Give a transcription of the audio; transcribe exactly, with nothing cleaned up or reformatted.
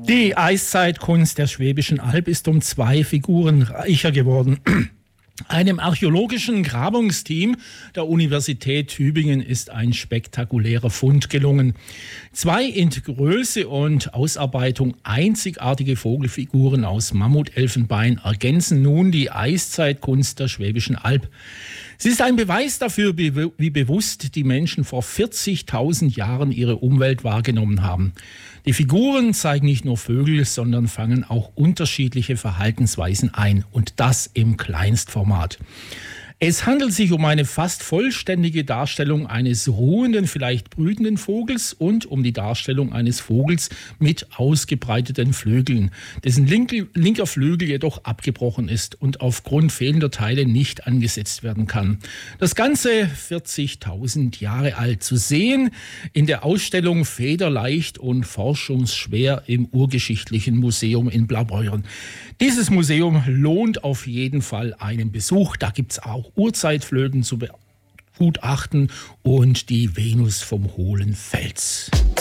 Die Eiszeitkunst der Schwäbischen Alb ist um zwei Figuren reicher geworden. Einem archäologischen Grabungsteam der Universität Tübingen ist ein spektakulärer Fund gelungen. Zwei in Größe und Ausarbeitung einzigartige Vogelfiguren aus Mammutelfenbein ergänzen nun die Eiszeitkunst der Schwäbischen Alb. Sie ist ein Beweis dafür, wie bewusst die Menschen vor vierzigtausend Jahren ihre Umwelt wahrgenommen haben. Die Figuren zeigen nicht nur Vögel, sondern fangen auch unterschiedliche Verhaltensweisen ein. Und das im Kleinstformat. Es handelt sich um eine fast vollständige Darstellung eines ruhenden, vielleicht brütenden Vogels und um die Darstellung eines Vogels mit ausgebreiteten Flügeln, dessen linke, linker Flügel jedoch abgebrochen ist und aufgrund fehlender Teile nicht angesetzt werden kann. Das Ganze vierzigtausend Jahre alt. Zu sehen in der Ausstellung Federleicht und forschungsschwer im Urgeschichtlichen Museum in Blaubeuren. Dieses Museum lohnt auf jeden Fall einen Besuch. Da gibt es auch Urzeitflöten zu begutachten und die Venus vom hohlen Fels.